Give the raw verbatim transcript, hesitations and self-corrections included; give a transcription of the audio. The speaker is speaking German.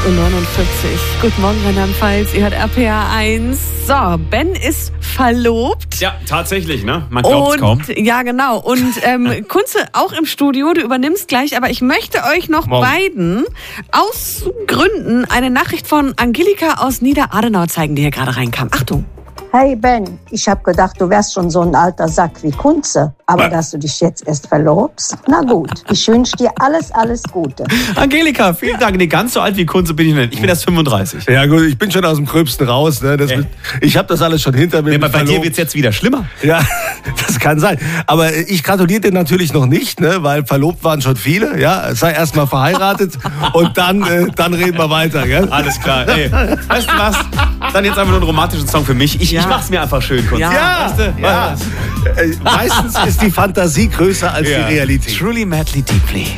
acht Uhr neunundvierzig. Guten Morgen, Rheinland-Pfalz. Ihr hört R P R eins. So, Ben ist verlobt. Ja, tatsächlich, ne? Man glaubt es kaum. Ja, genau. Und ähm, Kunze auch im Studio. Du übernimmst gleich. Aber ich möchte euch noch Morgen. beiden aus Gründen eine Nachricht von Angelika aus Niederadenau zeigen, die hier gerade reinkam. Achtung. Hey Ben, ich habe gedacht, du wärst schon so ein alter Sack wie Kunze. Aber dass du dich jetzt erst verlobst, na gut. Ich wünsche dir alles, alles Gute. Angelika, vielen Dank. Nee, ganz so alt wie Kunze bin ich nicht. Ich bin erst fünfunddreißig. Ja gut, ich bin schon aus dem Gröbsten raus. Ne? Das Äh. mit, ich habe das alles schon hinter mir. Nee, mit aber bei dir verlobt. wird es jetzt wieder schlimmer. Ja, das kann sein. Aber ich gratuliere dir natürlich noch nicht, ne? Weil verlobt waren schon viele. Ja, sei erst mal verheiratet und dann, äh, dann reden wir weiter. Gell? Alles klar. Ey, weißt du was? Dann jetzt einfach nur einen romantischen Song für mich. Ich, Ja. ich mach's mir einfach schön, Kunze. Ja. Weißt du? Ja. Äh, meistens ist die Fantasie größer als Ja. die Realität. Truly, madly, deeply.